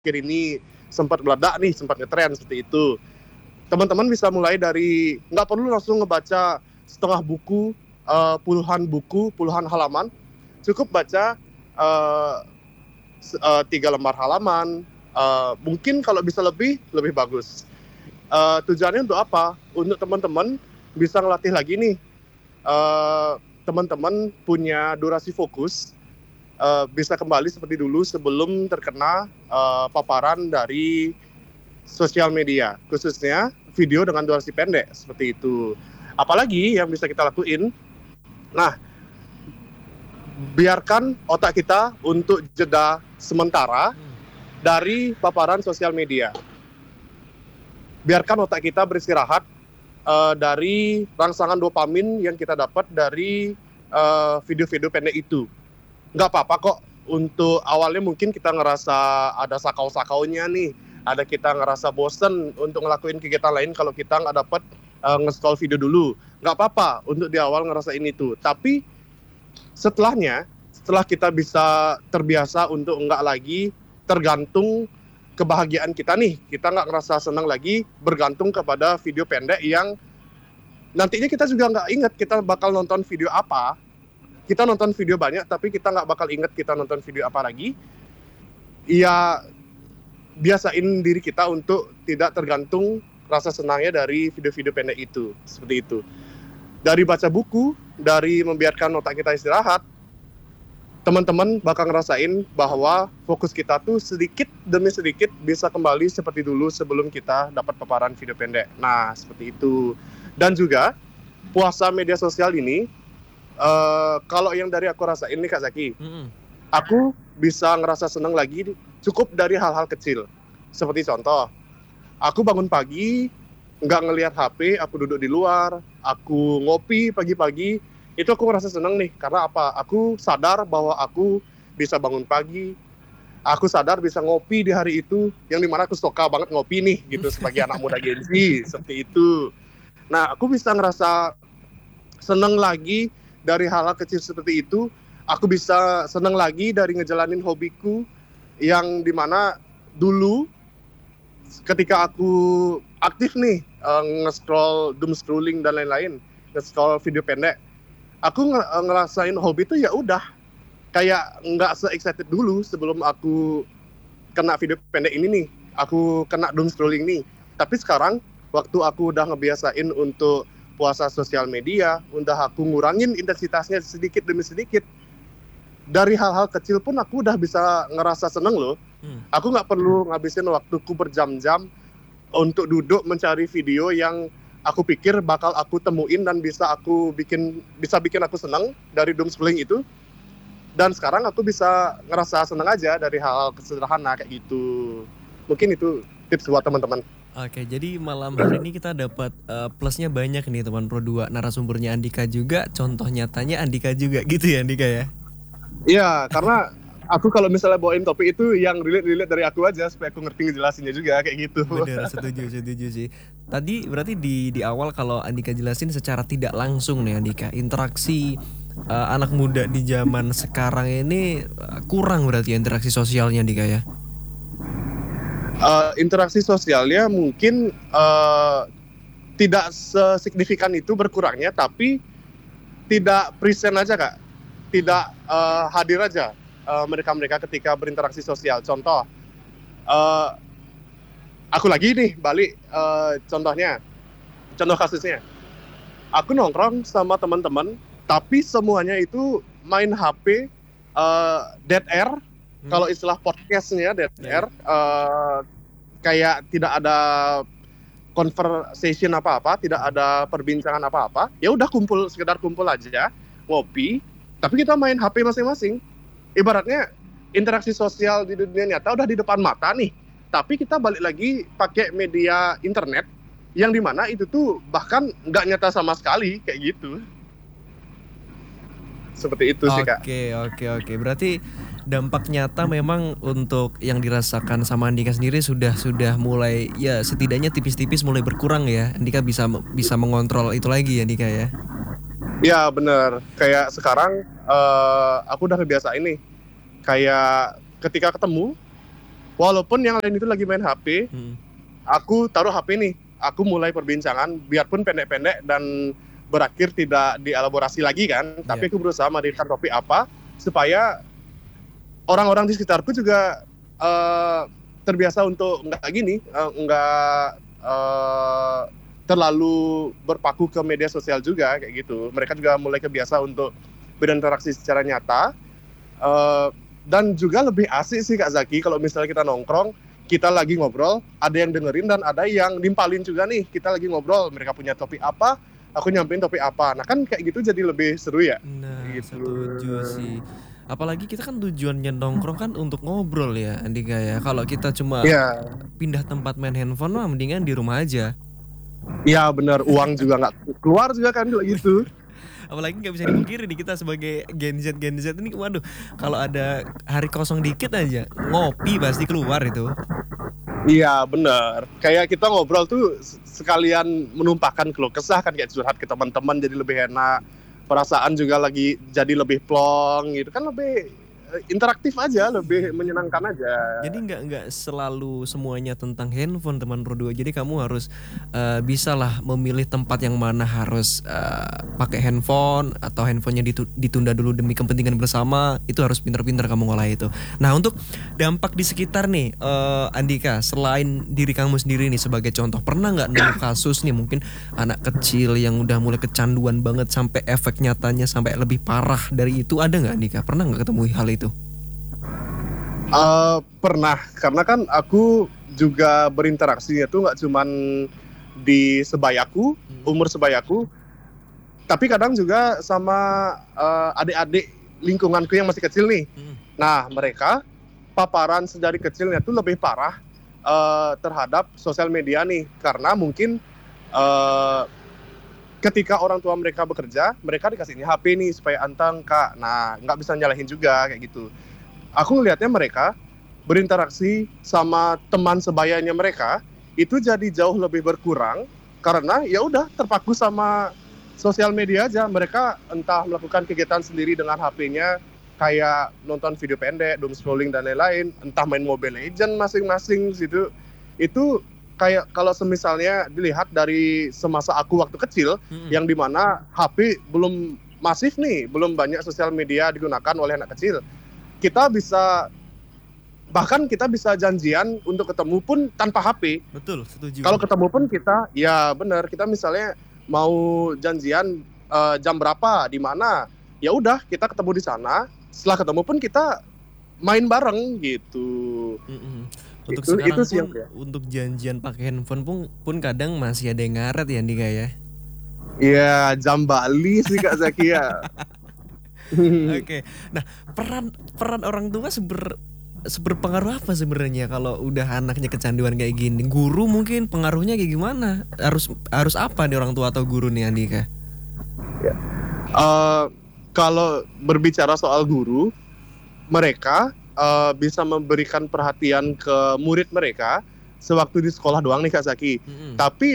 akhir ini sempat meledak nih, sempat ngetren seperti itu. Teman-teman bisa mulai dari, nggak perlu langsung ngebaca setengah buku, puluhan buku, puluhan halaman. Cukup baca 3 lembar halaman. Mungkin kalau bisa lebih bagus. Tujuannya untuk apa? Untuk teman-teman bisa ngelatih lagi nih. Teman-teman punya durasi fokus, bisa kembali seperti dulu sebelum terkena paparan dari sosial media, khususnya video dengan durasi pendek seperti itu. Apalagi yang bisa kita lakuin, nah, biarkan otak kita untuk jeda sementara dari paparan sosial media. Biarkan otak kita beristirahat dari rangsangan dopamin yang kita dapat dari video-video pendek itu. Nggak apa-apa kok, untuk awalnya mungkin kita ngerasa ada sakau-sakaunya nih, ada kita ngerasa bosen untuk ngelakuin kegiatan lain kalau kita nggak dapat nge-scroll video dulu. Nggak apa-apa untuk di awal ngerasain itu, tapi setelah kita bisa terbiasa untuk nggak lagi tergantung kebahagiaan kita nih, kita nggak ngerasa senang lagi bergantung kepada video pendek yang nantinya kita juga nggak ingat kita bakal nonton video apa. Kita nonton video banyak tapi kita nggak bakal ingat kita nonton video apa lagi. Ya, biasain diri kita untuk tidak tergantung rasa senangnya dari video-video pendek itu, seperti itu. Dari baca buku, dari membiarkan otak kita istirahat, teman-teman bakal ngerasain bahwa fokus kita tuh sedikit demi sedikit bisa kembali seperti dulu sebelum kita dapat paparan video pendek. Nah, seperti itu. Dan juga puasa media sosial ini, kalau yang dari aku rasain nih Kak Zaki, aku bisa ngerasa senang lagi cukup dari hal-hal kecil. Seperti contoh, aku bangun pagi, nggak ngelihat HP, aku duduk di luar, aku ngopi pagi-pagi, itu aku ngerasa senang nih. Karena apa? Aku sadar bahwa aku bisa bangun pagi, aku sadar bisa ngopi di hari itu, yang dimana aku suka banget ngopi nih, gitu, sebagai anak muda Gen Z, seperti itu. Nah, aku bisa ngerasa senang lagi dari hal-hal kecil seperti itu. Aku bisa senang lagi dari ngejalanin hobiku, yang dimana dulu ketika aku aktif nih nge-scroll, doom scrolling dan lain-lain, nge-scroll video pendek, aku ngerasain hobi itu ya udah kayak nggak se-excited dulu sebelum aku kena video pendek ini nih, aku kena doom scrolling nih. Tapi sekarang waktu aku udah ngebiasain untuk puasa sosial media, udah aku ngurangin intensitasnya sedikit demi sedikit, dari hal-hal kecil pun aku udah bisa ngerasa seneng loh. Aku nggak perlu ngabisin waktuku berjam-jam untuk duduk mencari video yang aku pikir bakal aku temuin dan bisa bikin aku seneng dari doom scrolling itu. Dan sekarang aku bisa ngerasa seneng aja dari hal-hal sederhana kayak gitu. Mungkin itu tips buat teman-teman. Oke, jadi malam hari ini kita dapat plusnya banyak nih teman Pro 2. Narasumbernya Andika juga, contoh nyatanya Andika juga gitu ya Andika ya? Iya, karena aku kalau misalnya bawain topik itu yang relate dari aku aja supaya aku ngerti ngejelasinnya juga kayak gitu. Bener, setuju sih. Tadi berarti di awal kalau Andika jelasin secara tidak langsung nih Andika, interaksi anak muda di zaman sekarang ini kurang berarti interaksi sosialnya Andika ya? Interaksi sosialnya mungkin tidak sesignifikan itu berkurangnya, tapi tidak present aja Kak, tidak hadir aja mereka ketika berinteraksi sosial. Contoh, aku lagi nih balik contoh kasusnya, aku nongkrong sama teman-teman, tapi semuanya itu main HP, dead air. Kalau istilah podcastnya dead air, kayak tidak ada conversation apa-apa, tidak ada perbincangan apa-apa. Ya udah sekedar kumpul aja, ngopi, tapi kita main HP masing-masing. Ibaratnya interaksi sosial di dunia nyata udah di depan mata nih, tapi kita balik lagi pakai media internet, yang dimana itu tuh bahkan nggak nyata sama sekali, kayak gitu. Seperti itu sih Kak. Oke. Berarti dampak nyata memang untuk yang dirasakan sama Andika sendiri sudah mulai ya setidaknya tipis-tipis mulai berkurang ya. Andika bisa mengontrol itu lagi ya Andika ya. Ya bener, kayak sekarang aku udah kebiasaan nih, kayak ketika ketemu Walaupun yang lain itu lagi main HP, Hmm. aku taruh HP nih, aku mulai perbincangan, biarpun pendek-pendek dan berakhir tidak dielaborasi lagi kan, Iya. tapi aku berusaha menghadirkan topik apa supaya orang-orang di sekitarku juga terbiasa untuk nggak gini, nggak terlalu berpaku ke media sosial juga kayak gitu. Mereka juga mulai kebiasa untuk berinteraksi secara nyata. Eh, dan juga lebih asik sih Kak Zaki kalau misalnya kita nongkrong, kita lagi ngobrol, ada yang dengerin dan ada yang nimpalin juga nih. Kita lagi ngobrol, mereka punya topik apa, aku nyampein topik apa. Nah kan kayak gitu jadi lebih seru ya. Nah, Gitu. setuju sih. Apalagi kita kan tujuannya nongkrong kan untuk ngobrol ya, Andika ya. Kalau kita cuma Ya, pindah tempat main handphone mah mendingan di rumah aja. ya bener, uang juga nggak keluar juga kan kalau gitu. Apalagi nggak bisa dipungkiri nih kita sebagai Gen Z ini, waduh, kalau ada hari kosong dikit aja ngopi pasti keluar itu. Iya bener, kayak kita ngobrol tuh sekalian menumpahkan keluh kesah kan, kayak curhat ke teman-teman jadi lebih enak, perasaan juga lagi jadi lebih plong gitu kan, lebih interaktif aja, lebih menyenangkan aja. Jadi nggak selalu semuanya tentang handphone teman berdua. Jadi kamu harus bisalah memilih tempat yang mana harus pakai handphone atau handphonenya ditunda dulu demi kepentingan bersama. Itu harus pintar-pintar kamu ngolah itu. Nah untuk dampak di sekitar nih, Andika, selain diri kamu sendiri nih sebagai contoh, pernah nggak nemu kasus nih mungkin anak kecil yang udah mulai kecanduan banget sampai efek nyatanya sampai lebih parah dari itu, ada nggak Andika? Pernah nggak ketemu hal itu? Pernah, karena kan aku juga berinteraksinya tuh nggak cuman di sebayaku, umur sebayaku, tapi kadang juga sama adik-adik lingkunganku yang masih kecil nih. Hmm. Nah, mereka paparan sedari kecilnya tuh lebih parah terhadap sosial media nih, karena mungkin eh, ketika orang tua mereka bekerja, mereka dikasih ini HP nih supaya anteng kak. Nah, nggak bisa nyalahin juga kayak gitu. Aku ngelihatnya mereka berinteraksi sama teman sebayanya mereka itu jadi jauh lebih berkurang karena ya udah terpaku sama sosial media aja. Mereka entah melakukan kegiatan sendiri dengan HP-nya kayak nonton video pendek, doom scrolling dan lain-lain, entah main Mobile Legends masing-masing gitu. Itu kayak kalau semisalnya dilihat dari semasa aku waktu kecil yang dimana HP belum masif nih, belum banyak sosial media digunakan oleh anak kecil, bahkan kita bisa janjian untuk ketemu pun tanpa HP. Betul, setuju. Kalau ketemu pun kita, ya benar, kita misalnya mau janjian jam berapa, di mana, ya udah kita ketemu di sana. Setelah ketemu pun kita main bareng gitu. Untuk Itu sekarang sih pun yang ya. untuk janjian pakai handphone pun kadang masih ada yang ngaret ya Andika ya. Iya, jam Bali sih Kak Zakia. Oke. Nah, peran peran orang tua seberpengaruh apa sebenarnya kalau udah anaknya kecanduan kayak gini? Guru mungkin pengaruhnya kayak gimana? Harus apa nih orang tua atau guru nih Andika? Kalau berbicara soal guru, mereka bisa memberikan perhatian ke murid mereka sewaktu di sekolah doang nih Kak Zaki. Tapi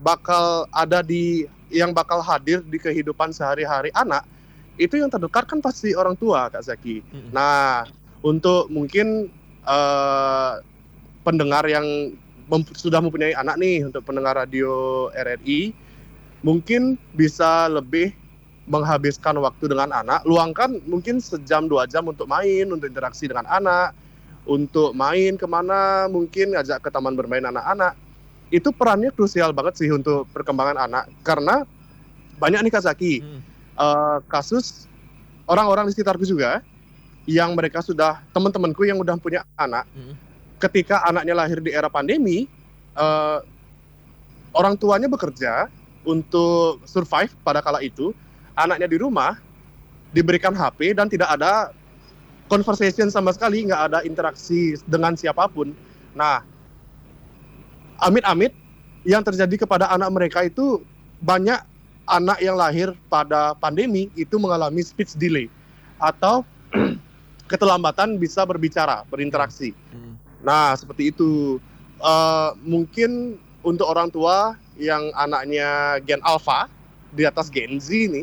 yang bakal hadir di kehidupan sehari-hari anak itu yang terdekat kan pasti orang tua Kak Zaki. Nah, untuk mungkin pendengar yang sudah mempunyai anak nih, untuk pendengar radio RRI, mungkin bisa lebih menghabiskan waktu dengan anak, luangkan mungkin sejam 2 jam untuk main, untuk interaksi dengan anak, untuk main kemana, mungkin ngajak ke taman bermain anak-anak. Itu perannya krusial banget sih untuk perkembangan anak, karena banyak nih Kak Zaki, kasus orang-orang di sekitarku juga, yang mereka sudah, teman-temanku yang udah punya anak, ketika anaknya lahir di era pandemi, orang tuanya bekerja untuk survive pada kala itu, anaknya di rumah, diberikan HP dan tidak ada conversation sama sekali, nggak ada interaksi dengan siapapun. Nah, amit-amit yang terjadi kepada anak mereka itu, banyak anak yang lahir pada pandemi itu mengalami speech delay atau keterlambatan bisa berbicara, berinteraksi. Nah, seperti itu. Mungkin untuk orang tua yang anaknya Gen Alpha di atas Gen Z nih,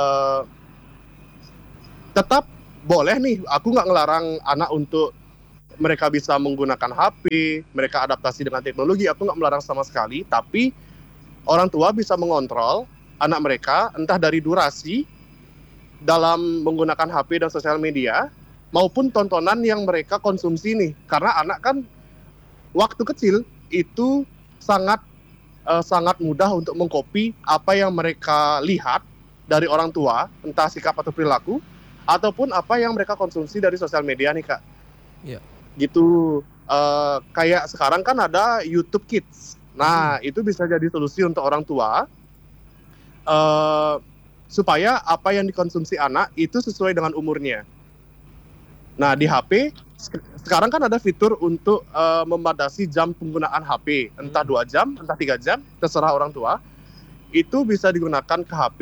tetap boleh nih, aku nggak ngelarang anak untuk mereka bisa menggunakan HP, mereka adaptasi dengan teknologi, aku nggak melarang sama sekali, tapi orang tua bisa mengontrol anak mereka entah dari durasi dalam menggunakan HP dan sosial media maupun tontonan yang mereka konsumsi nih. Karena anak kan waktu kecil itu sangat sangat mudah untuk mengcopy apa yang mereka lihat dari orang tua, entah sikap atau perilaku, ataupun apa yang mereka konsumsi dari sosial media nih Kak. Iya. Gitu. Kayak sekarang kan ada YouTube Kids. Nah, itu bisa jadi solusi untuk orang tua supaya apa yang dikonsumsi anak itu sesuai dengan umurnya. Nah, di HP sekarang kan ada fitur untuk membatasi jam penggunaan HP, entah 2 jam, entah 3 jam, terserah orang tua. Itu bisa digunakan ke HP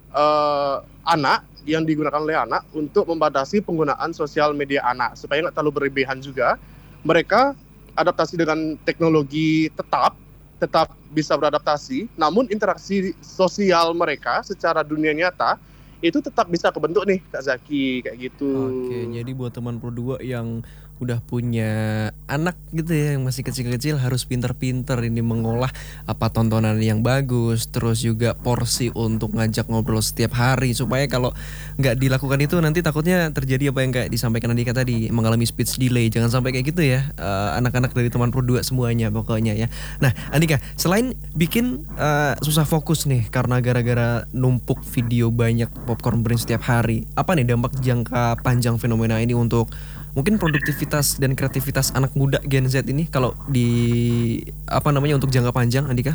anak, yang digunakan oleh anak untuk membatasi penggunaan sosial media anak supaya nggak terlalu berlebihan juga. Mereka adaptasi dengan teknologi tetap bisa beradaptasi, namun interaksi sosial mereka secara dunia nyata itu tetap bisa kebentuk nih Kak Zaki, kayak gitu. Oke, jadi buat teman Pro 2 yang udah punya anak gitu ya, yang masih kecil-kecil, harus pinter-pinter ini mengolah apa tontonan yang bagus, terus juga porsi untuk ngajak ngobrol setiap hari, supaya kalau nggak dilakukan itu nanti takutnya terjadi apa yang kayak disampaikan Andika tadi, mengalami speech delay. Jangan sampai kayak gitu ya, anak-anak dari teman Pro 2 semuanya pokoknya ya. Nah Andika, selain bikin susah fokus nih karena gara-gara numpuk video banyak popcorn brain setiap hari, apa nih dampak jangka panjang fenomena ini untuk mungkin produktivitas dan kreativitas anak muda Gen Z ini kalau di untuk jangka panjang, Andika?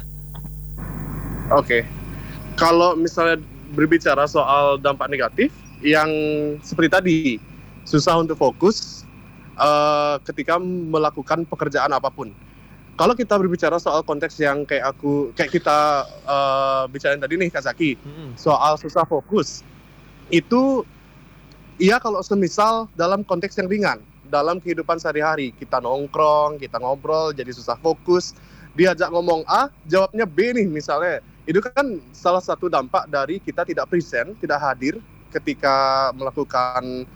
Oke. Kalau misalnya berbicara soal dampak negatif yang seperti tadi, susah untuk fokus ketika melakukan pekerjaan apapun. Kalau kita berbicara soal konteks yang kayak kita bicarain tadi nih Kak Zaki, soal susah fokus, itu iya kalau semisal dalam konteks yang ringan, dalam kehidupan sehari-hari, kita nongkrong, kita ngobrol, jadi susah fokus, diajak ngomong A, jawabnya B nih misalnya, itu kan salah satu dampak dari kita tidak present, tidak hadir ketika melakukan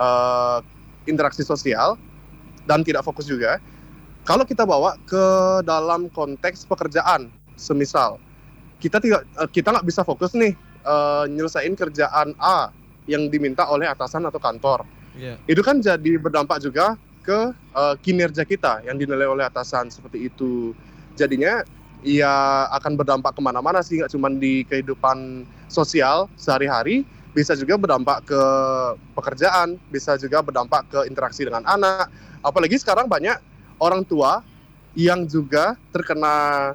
interaksi sosial, dan tidak fokus juga. Kalau kita bawa ke dalam konteks pekerjaan, semisal, kita nggak bisa fokus nih, nyelesain kerjaan A, yang diminta oleh atasan atau kantor. Itu kan jadi berdampak juga ke kinerja kita yang dinilai oleh atasan seperti itu. Jadinya ya akan berdampak kemana-mana sih, nggak cuma di kehidupan sosial sehari-hari, bisa juga berdampak ke pekerjaan, bisa juga berdampak ke interaksi dengan anak. Apalagi sekarang banyak orang tua yang juga terkena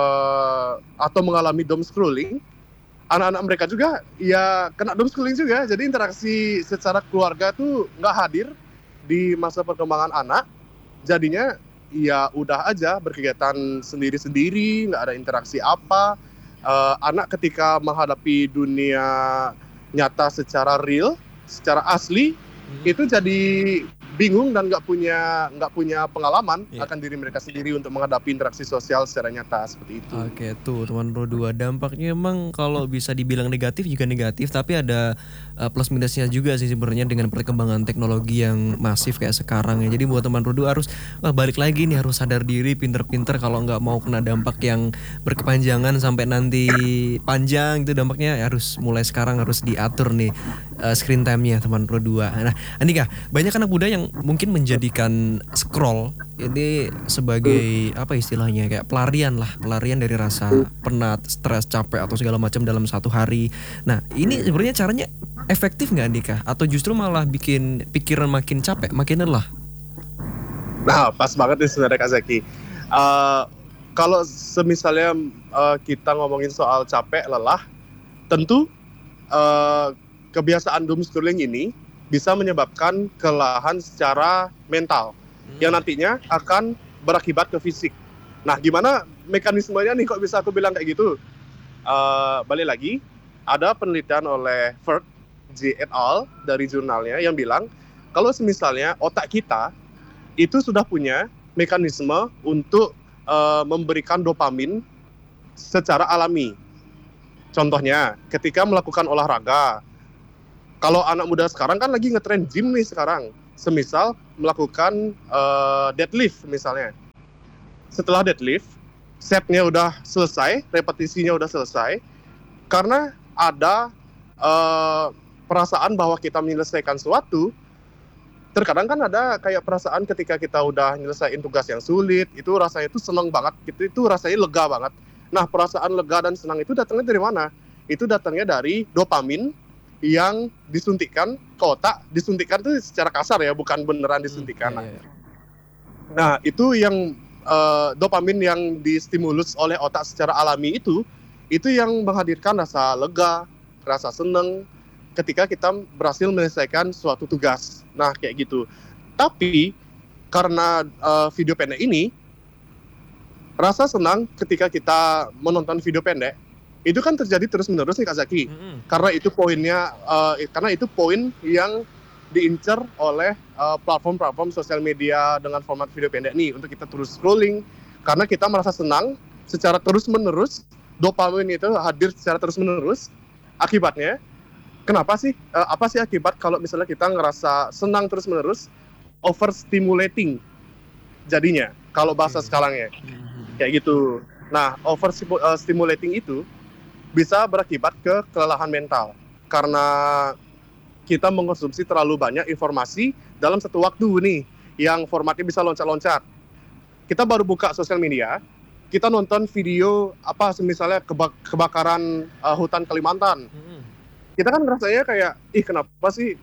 atau mengalami doom scrolling. Anak-anak mereka juga ya kena doom scrolling juga, jadi interaksi secara keluarga tuh nggak hadir di masa perkembangan anak. Jadinya ya udah aja berkegiatan sendiri-sendiri, nggak ada interaksi apa. Anak ketika menghadapi dunia nyata secara real, secara asli, itu jadi bingung dan nggak punya pengalaman akan diri mereka sendiri untuk menghadapi interaksi sosial secara nyata seperti itu. Oke, tuh teman Pro 2, dampaknya emang kalau bisa dibilang negatif juga negatif, tapi ada plus minusnya juga sih sebenarnya dengan perkembangan teknologi yang masif kayak sekarang ya. Jadi buat teman Pro 2 harus balik lagi nih, harus sadar diri, pinter-pinter kalau nggak mau kena dampak yang berkepanjangan sampai nanti panjang itu dampaknya, harus mulai sekarang harus diatur nih screen time-nya teman Pro 2. Nah, Andika, banyak anak muda yang mungkin menjadikan scroll ini sebagai apa istilahnya, kayak pelarian dari rasa penat, stres, capek atau segala macam dalam satu hari. Nah, ini sebenarnya caranya efektif nggak Andika? Atau justru malah bikin pikiran makin capek, makin lelah? Nah, pas banget nih sebenarnya Kak Zaki. Kalau semisalnya kita ngomongin soal capek, lelah, tentu kebiasaan doom scrolling ini bisa menyebabkan kelelahan secara mental yang nantinya akan berakibat ke fisik. Nah, gimana mekanismenya nih kok bisa aku bilang kayak gitu? Balik lagi, ada penelitian oleh Ferg J et al. Dari jurnalnya yang bilang kalau misalnya otak kita itu sudah punya mekanisme untuk memberikan dopamin secara alami. Contohnya, ketika melakukan olahraga, kalau anak muda sekarang kan lagi ngetren gym nih sekarang. Semisal melakukan deadlift misalnya. Setelah deadlift, setnya udah selesai, repetisinya udah selesai, karena ada perasaan bahwa kita menyelesaikan suatu. Terkadang kan ada kayak perasaan ketika kita udah nyelesain tugas yang sulit, itu rasanya itu seneng banget, itu rasanya lega banget. Nah, perasaan lega dan senang itu datangnya dari mana? Itu datangnya dari dopamin yang disuntikkan ke otak. Disuntikkan itu secara kasar ya, bukan beneran disuntikkan. Nah, itu yang dopamin yang distimulus oleh otak secara alami itu yang menghadirkan rasa lega, rasa seneng, ketika kita berhasil menyelesaikan suatu tugas. Nah, kayak gitu. Tapi karena video pendek ini, rasa senang ketika kita menonton video pendek itu kan terjadi terus-menerus nih Kak Zaki. Karena itu poinnya, karena itu poin yang diincar oleh platform-platform sosial media dengan format video pendek nih, untuk kita terus scrolling. Karena kita merasa senang secara terus-menerus, dopamin itu hadir secara terus-menerus. Akibatnya, kenapa sih? Apa sih akibat kalau misalnya kita ngerasa senang terus-menerus? Overstimulating jadinya, kalau bahasa sekarangnya. Kayak gitu. Nah, overstimulating itu bisa berakibat ke kelelahan mental. Karena kita mengkonsumsi terlalu banyak informasi dalam satu waktu nih, yang formatnya bisa loncat-loncat. Kita baru buka sosial media, kita nonton video apa misalnya kebakaran hutan Kalimantan. Kita kan rasanya kayak, kenapa sih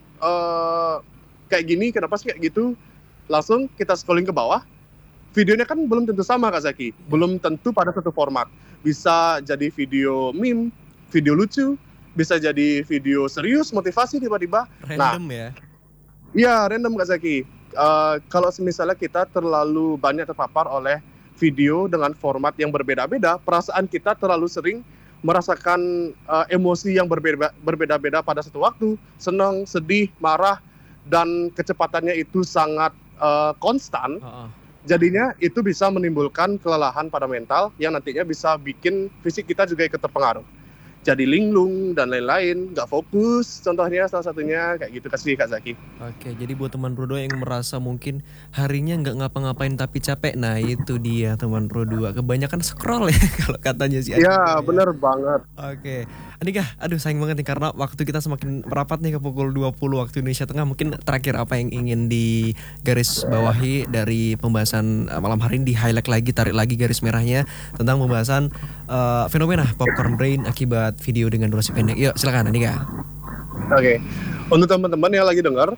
kayak gini, kenapa sih kayak gitu. Langsung kita scrolling ke bawah, videonya kan belum tentu sama Kak Zaki, belum tentu pada satu format. Bisa jadi video meme, video lucu, bisa jadi video serius, motivasi tiba-tiba. Random ya? Iya, random Kak Zaki. Kalau misalnya kita terlalu banyak terpapar oleh video dengan format yang berbeda-beda, perasaan kita terlalu sering merasakan emosi yang berbeda-beda pada satu waktu, senang, sedih, marah, dan kecepatannya itu sangat konstan. Jadinya itu bisa menimbulkan kelelahan pada mental yang nantinya bisa bikin fisik kita juga ikut terpengaruh. Jadi linglung dan lain-lain, nggak fokus, contohnya salah satunya kayak gitu Kak Zaki. Oke, jadi buat teman Pro 2 yang merasa mungkin harinya nggak ngapa-ngapain tapi capek, nah itu dia teman Pro 2, kebanyakan scroll ya kalau katanya sih. Iya, bener banget. Oke, Andika, aduh sayang banget nih karena waktu kita semakin merapat nih ke pukul 20 waktu Indonesia Tengah. Mungkin terakhir apa yang ingin digaris bawahi dari pembahasan malam hari ini, di highlight lagi, tarik lagi garis merahnya tentang pembahasan fenomena popcorn brain akibat video dengan durasi pendek. Yuk silakan Andika. Oke, untuk teman-teman yang lagi dengar,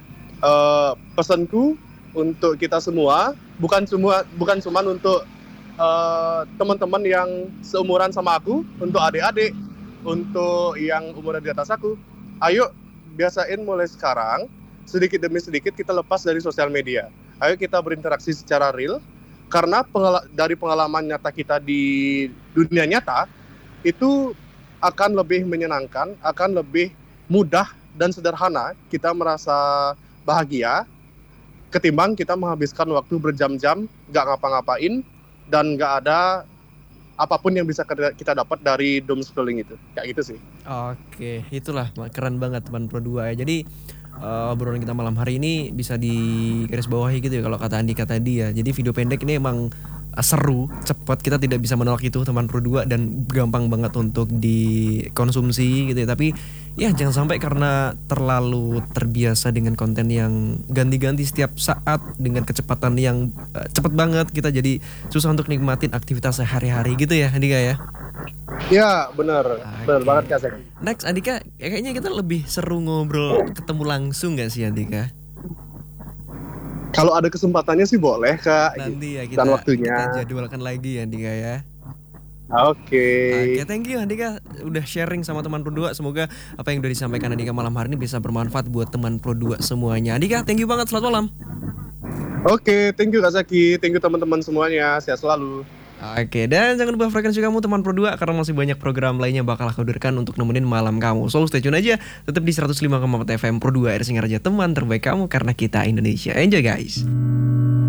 pesanku untuk kita semua, bukan cuma untuk teman-teman yang seumuran sama aku, untuk adik-adik, untuk yang umurnya di atas aku, ayo biasain mulai sekarang, sedikit demi sedikit kita lepas dari sosial media. Ayo kita berinteraksi secara real, karena dari pengalaman nyata kita di dunia nyata, itu akan lebih menyenangkan, akan lebih mudah dan sederhana kita merasa bahagia ketimbang kita menghabiskan waktu berjam-jam gak ngapa-ngapain dan gak ada apapun yang bisa kita dapat dari doom scrolling itu. Kayak gitu sih. Oke, itulah keren banget teman Pro 2 ya. Jadi obrolan kita malam hari ini bisa digaris bawahi gitu ya kalau kata Andika tadi ya. Jadi video pendek ini emang seru, cepat, kita tidak bisa menolak itu teman Pro 2, dan gampang banget untuk dikonsumsi gitu ya. Tapi ya jangan sampai karena terlalu terbiasa dengan konten yang ganti-ganti setiap saat dengan kecepatan yang cepat banget, kita jadi susah untuk nikmatin aktivitas sehari-hari gitu ya Andika ya. Ya benar, benar banget Kak Zaki. Next Andika, kayaknya kita lebih seru ngobrol ketemu langsung gak sih Andika? Kalau ada kesempatannya sih boleh Kak. Nanti ya dan waktunya kita jadwalkan lagi ya Andika ya. Oke, thank you Andika udah sharing sama teman Pro 2. Semoga apa yang udah disampaikan Andika malam hari ini bisa bermanfaat buat teman Pro 2 semuanya. Andika, thank you banget, selamat malam. Oke, thank you Kak Zaki, thank you teman-teman semuanya, sehat selalu. Oke, dan jangan lupa frekuensi kamu teman Pro 2, karena masih banyak program lainnya bakal aku hadirkan untuk nemenin malam kamu. So stay tune aja, tetap di 105,4 FM Pro 2 RSI Singaraja, teman terbaik kamu karena kita Indonesia. Enjoy guys.